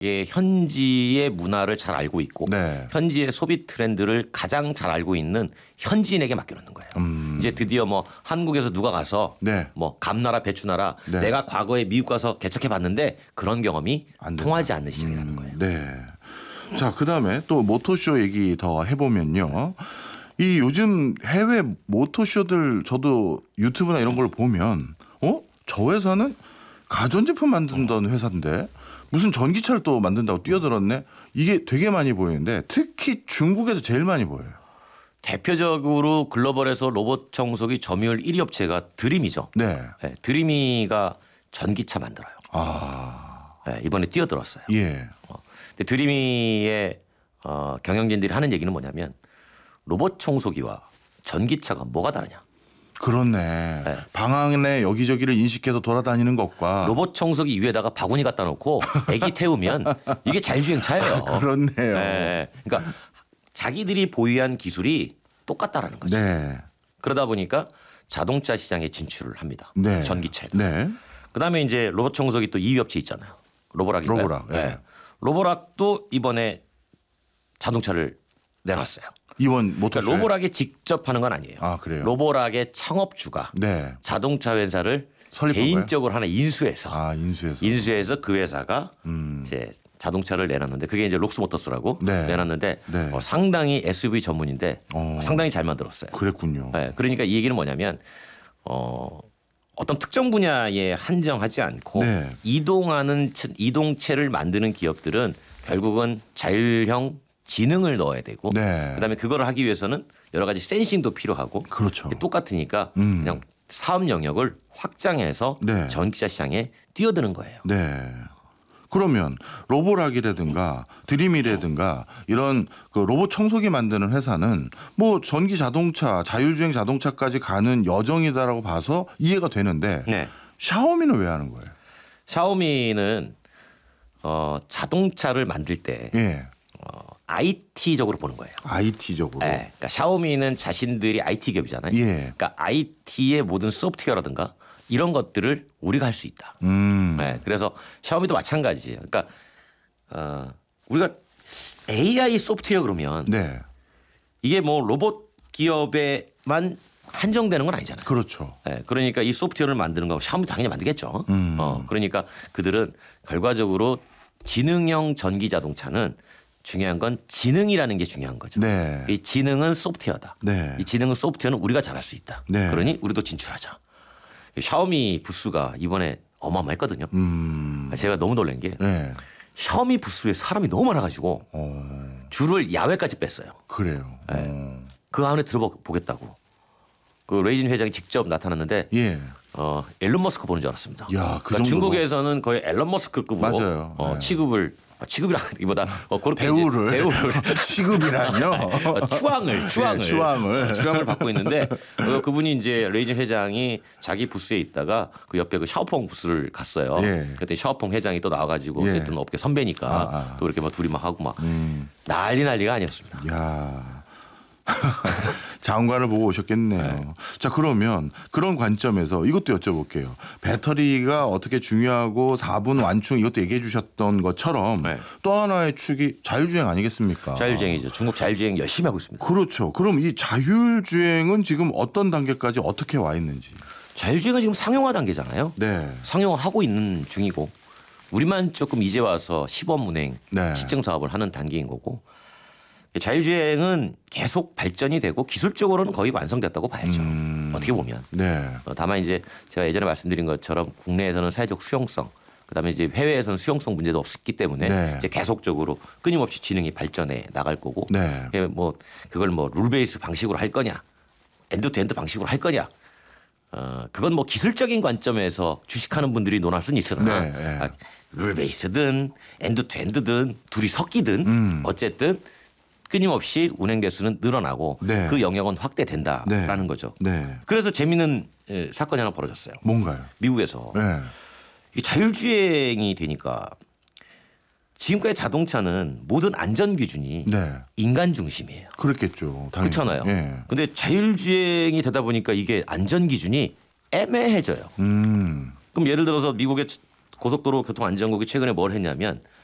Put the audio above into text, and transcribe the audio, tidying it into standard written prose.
현지의 문화를 잘 알고 있고 네. 현지의 소비 트렌드를 가장 잘 알고 있는 현지인에게 맡겨놓는 거예요. 이제 드디어 뭐 한국에서 누가 가서 네. 뭐 감나라 배추나라 네. 내가 과거에 미국 가서 개척해 봤는데 그런 경험이 안 된다. 통하지 않는 시장이라는 거예요. 네. 자, 그다음에 또 모토쇼 얘기 더 해보면요. 이 요즘 해외 모토쇼들 저도 유튜브나 이런 걸 보면 저 회사는 가전제품 만든다는 회사인데 무슨 전기차를 또 만든다고 뛰어들었네. 이게 되게 많이 보이는데 특히 중국에서 제일 많이 보여요. 대표적으로 글로벌에서 로봇 청소기 점유율 1위 업체가 드림이죠. 네. 네, 드림이가 전기차 만들어요. 네, 이번에 뛰어들었어요. 예. 근데 드림이의 경영진들이 하는 얘기는 뭐냐면 로봇 청소기와 전기차가 뭐가 다르냐. 그렇네. 네. 방 안에 여기저기를 인식해서 돌아다니는 것과 로봇 청소기 위에다가 바구니 갖다 놓고 애기 태우면 이게 자율주행차예요. 그렇네요. 네. 그러니까 자기들이 보유한 기술이 똑같다라는 거죠. 네. 그러다 보니까 자동차 시장에 진출을 합니다. 네. 전기차에. 네. 그다음에 이제 로봇 청소기 또 2위 업체 있잖아요. 로보락인가요? 로보락. 네. 네. 로보락도 이번에 자동차를 내놨어요. 이번 모토쇼. 그러니까 로보락이 직접 하는 건 아니에요. 아, 그래요? 로보락의 창업주가 네. 자동차 회사를 설립한 개인적으로 하나 인수해서 인수해서 그 회사가 이제 자동차를 내놨는데 그게 이제 록스모터스라고 네. 내놨는데 네. 상당히 SUV 전문인데 상당히 잘 만들었어요. 그랬군요. 네, 그러니까 이 얘기는 뭐냐면 어떤 특정 분야에 한정하지 않고 네. 이동체를 만드는 기업들은 결국은 자율형 지능을 넣어야 되고 네. 그다음에 그걸 하기 위해서는 여러 가지 센싱도 필요하고 그렇죠. 똑같으니까 그냥 사업 영역을 확장해서 네. 전기차 시장에 뛰어드는 거예요. 네. 그러면 로보락이라든가 드림이라든가 이런 그 로봇 청소기 만드는 회사는 뭐 전기 자동차, 자율주행 자동차까지 가는 여정이다라고 봐서 이해가 되는데 네. 샤오미는 왜 하는 거예요? 샤오미는 자동차를 만들 때 예. IT적으로 보는 거예요. IT적으로. 네. 그러니까 샤오미는 자신들이 IT 기업이잖아요. 예. 그러니까 IT의 모든 소프트웨어라든가 이런 것들을 우리가 할 수 있다. 네. 그래서 샤오미도 마찬가지예요. 그러니까 우리가 AI 소프트웨어 그러면 네. 이게 뭐 로봇 기업에만 한정되는 건 아니잖아요. 그렇죠. 네. 그러니까 이 소프트웨어를 만드는 거 샤오미 당연히 만들겠죠. 그러니까 그들은 결과적으로 지능형 전기 자동차는 중요한 건 지능이라는 게 중요한 거죠. 네. 이 지능은 소프트웨어다. 네. 이 지능은 소프트웨어는 우리가 잘할 수 있다. 네. 그러니 우리도 진출하자. 샤오미 부스가 이번에 어마어마했거든요. 제가 너무 놀란 게 네. 샤오미 부스에 사람이 너무 많아가지고 줄을 야외까지 뺐어요. 그래요. 그 안에 들어보겠다고. 그 레이진 회장이 직접 나타났는데 예. 앨런 머스크 보는 줄 알았습니다. 야, 그 그러니까 정도로. 중국에서는 거의 앨런 머스크급으로 맞아요. 네. 취급이라기보다 그렇게 대우를 이제 취급이라뇨. 추앙을 받고 있는데 그분이 이제 레이진 회장이 자기 부스에 있다가 그 옆에 그 샤오펑 부스를 갔어요. 예. 그때 샤오펑 회장이 또 나와가지고 예. 어쨌든 업계 선배니까 또 이렇게 막 둘이 막 하고 막 난리가 아니었습니다. 야. 장관을 보고 오셨겠네요. 네. 자, 그러면 그런 관점에서 이것도 여쭤볼게요. 배터리가 어떻게 중요하고 4분 완충 이것도 얘기해 주셨던 것처럼 네. 또 하나의 축이 자율주행 아니겠습니까? 자율주행이죠. 중국 자율주행 열심히 하고 있습니다. 그렇죠. 그럼 이 자율주행은 지금 어떤 단계까지 어떻게 와 있는지. 자율주행은 지금 상용화 단계잖아요. 네. 상용화하고 있는 중이고 우리만 조금 이제 와서 시범 운행 네. 시증 사업을 하는 단계인 거고 자율주행은 계속 발전이 되고 기술적으로는 거의 완성됐다고 봐야죠. 어떻게 보면. 네. 다만 이제 제가 예전에 말씀드린 것처럼 국내에서는 사회적 수용성 그다음에 이제 해외에서는 수용성 문제도 없었기 때문에 네. 이제 계속적으로 끊임없이 지능이 발전해 나갈 거고 네. 뭐 그걸 뭐 룰 베이스 방식으로 할 거냐 엔드 투 엔드 방식으로 할 거냐 그건 뭐 기술적인 관점에서 주식하는 분들이 논할 수는 있으나 네, 네. 룰 베이스든 엔드 투 엔드든 둘이 섞이든 어쨌든 끊임없이 운행 대수는 늘어나고 네. 그 영역은 확대된다라는 네. 거죠. 네. 그래서 재미있는 사건이 하나 벌어졌어요. 뭔가요? 미국에서 네. 이게 자율주행이 되니까 지금까지 자동차는 모든 안전 기준이 네. 인간 중심이에요. 그렇겠죠. 당연히. 그렇잖아요. 예. 근데 자율주행이 되다 보니까 이게 안전 기준이 애매해져요. 그럼 예를 들어서 미국의 고속도로 교통안전국이 최근에 뭘 했냐면